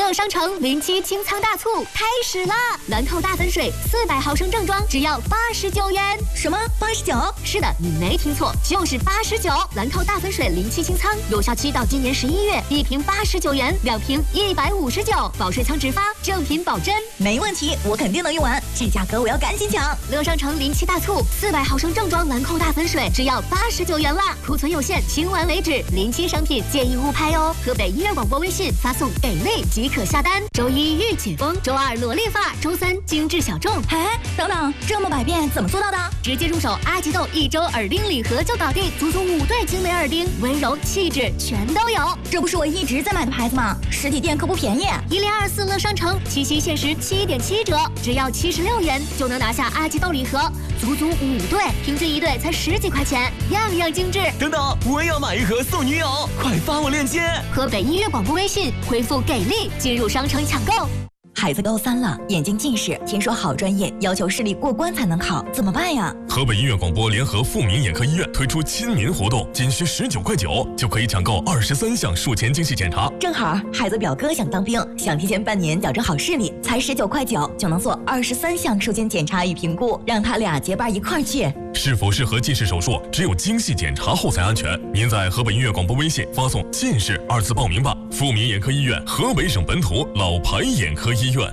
乐商城07清仓大促开始啦！兰蔻大粉水400毫升正装只要89元。 什么89？ 是的，你没听错，就是89。兰蔻大粉水07清仓，有效期到今年11月，1瓶89元，2瓶159，保水仓直发，正品保真。 没问题，我肯定能用完，这价格我要赶紧抢。 乐商城07大促，400毫升正装兰蔻大粉水只要89元啦，库存有限，清完为止。07商品建议勿拍哦。河北音乐广播微信发送给力即可下单。周一御姐风，周二萝莉发，周三精致小众。 哎，等等，这么百变怎么做到的？ 直接入手阿吉豆1周耳钉礼盒就搞定，足足5对精美耳钉，温柔气质全都有。 这不是我一直在买的牌子吗？实体店可不便宜。 1024乐商城七夕限时7.7折，只要76元就能拿下阿吉豆礼盒，足足5对，平均1对才10几块钱，样样精致。 等等，我也要买一盒送女友，快发我链接。 河北音乐广播微信回复给力进入商城抢购。 孩子高3了，眼睛近视，听说好专业要求视力过关才能考，怎么办呀？ 河北音乐广播联合富民眼科医院推出亲民活动，仅需19块9就可以抢购23项术前精细检查。 正好孩子表哥想当兵，想提前半年矫正好视力，才19块9就能做23项术前检查与评估，让他俩结伴一块儿去。 是否适合近视手术，只有精细检查后才安全。您在河北音乐广播微信发送“近视”2字报名吧。富民眼科医院，河北省本土老牌眼科医院。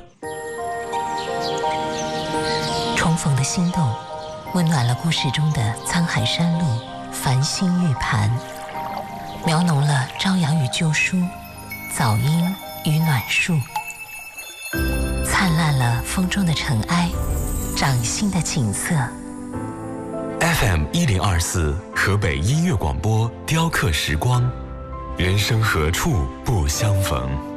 重逢的心动，温暖了故事中的沧海山路、繁星玉盘，描浓了朝阳与旧书、早莺与暖树，灿烂了风中的尘埃、掌心的景色。 FM 1024河北音乐广播雕刻时光，人生何处不相逢。